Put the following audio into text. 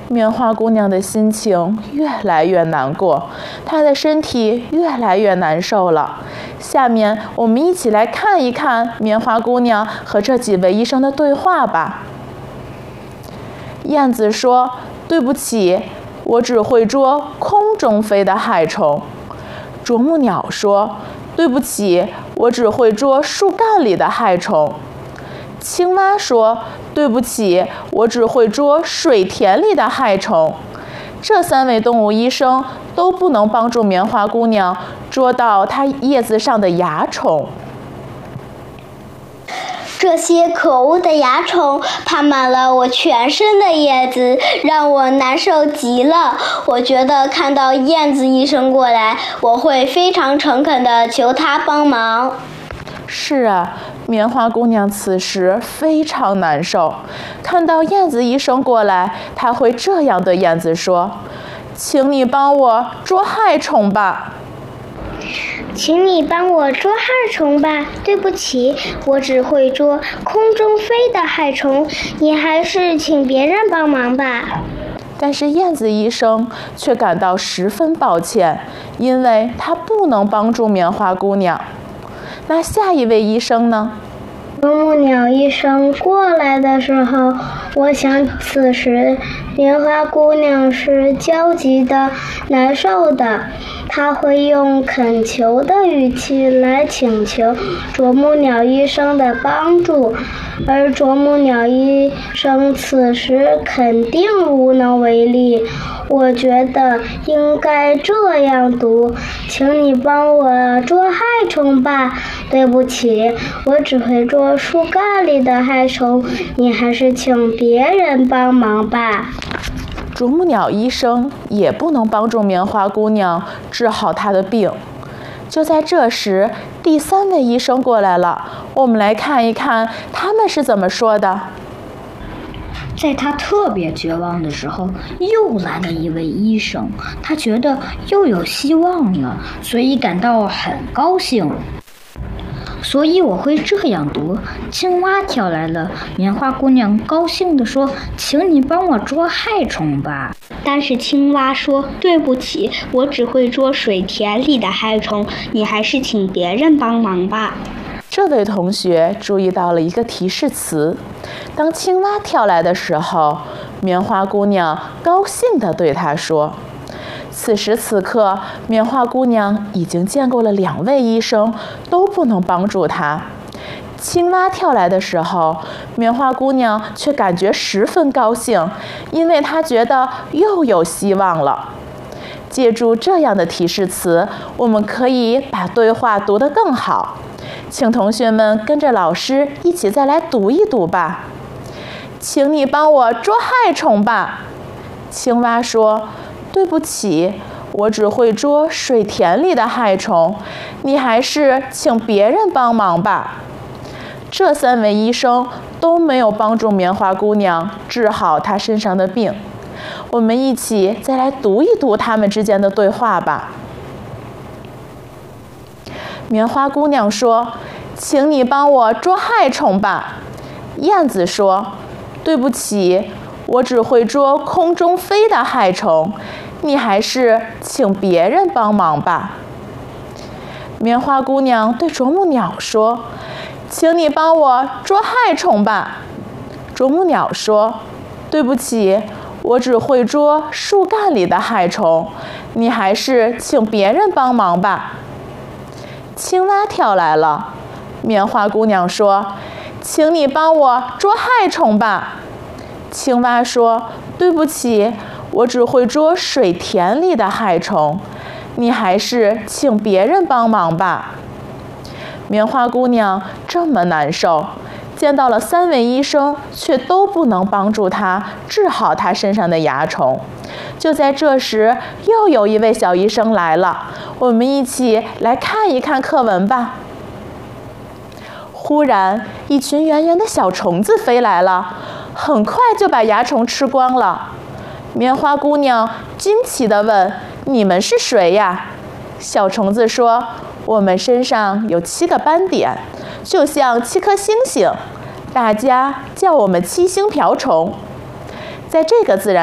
棉花姑娘的心情越来越难过，她的身体越来越难受了。下面我们一起来看一看棉花姑娘和这几位医生的对话吧。燕子说：“对不起，我只会捉空中飞的害虫。”啄木鸟说：“对不起，我只会捉树干里的害虫。”青蛙说：“对不起，我只会捉水田里的害虫。”这3位动物医生都不能帮助棉花姑娘捉到它叶子上的蚜虫。 这些可恶的蚜虫爬满了我全身的叶子，让我难受极了。我觉得看到燕子医生过来，我会非常诚恳地求他帮忙。 是啊，棉花姑娘此时非常难受。看到燕子医生过来，她会这样对燕子说：“请你帮我捉害虫吧。” 请你帮我捉害虫吧。对不起，我只会捉空中飞的害虫，你还是请别人帮忙吧。 但是燕子医生却感到十分抱歉，因为他不能帮助棉花姑娘。那下一位医生呢？ 啄木鸟医生过来的时候，我想此时棉花姑娘是焦急的、难受的，她会用恳求的语气来请求啄木鸟医生的帮助，而啄木鸟医生此时肯定无能为力。我觉得应该这样读：请你帮我捉害虫吧。对不起，我只会捉树干里的害虫，你还是请别人帮忙吧。 啄木鸟医生也不能帮助棉花姑娘治好她的病。就在这时，第3位医生过来了，我们来看一看他们是怎么说的。 在他特别绝望的时候，又来了一位医生，他觉得又有希望了，所以感到很高兴。所以我会这样读：青蛙跳来了，棉花姑娘高兴地说：“请你帮我捉害虫吧。” 但是青蛙说：“对不起，我只会捉水田里的害虫，你还是请别人帮忙吧。” 这位同学注意到了一个提示词，当青蛙跳来的时候，棉花姑娘高兴地对他说。此时此刻，棉花姑娘已经见过了2位医生，都不能帮助她。青蛙跳来的时候，棉花姑娘却感觉十分高兴，因为她觉得又有希望了。借助这样的提示词，我们可以把对话读得更好。请同学们跟着老师一起再来读一读吧。请你帮我捉害虫吧。青蛙说：“对不起，我只会捉水田里的害虫，你还是请别人帮忙吧。”这3位医生都没有帮助棉花姑娘治好她身上的病。我们一起再来读一读他们之间的对话吧。棉花姑娘说：“请你帮我捉害虫吧。”燕子说：“对不起，我只会捉空中飞的害虫，你还是请别人帮忙吧。”棉花姑娘对啄木鸟说：“请你帮我捉害虫吧。”啄木鸟说：“对不起，我只会捉树干里的害虫，你还是请别人帮忙吧。”青蛙跳来了，棉花姑娘说：“请你帮我捉害虫吧。”青蛙说：“对不起，我只会捉水田里的害虫，你还是请别人帮忙吧。”棉花姑娘这么难受，见到了3位医生，却都不能帮助她治好她身上的蚜虫。就在这时，又有一位小医生来了，我们一起来看一看课文吧。忽然，一群圆圆的小虫子飞来了，很快就把蚜虫吃光了。棉花姑娘惊奇地问：“你们是谁呀？”小虫子说：“我们身上有7个斑点，就像7颗星星，大家叫我们7星瓢虫。”在这个自然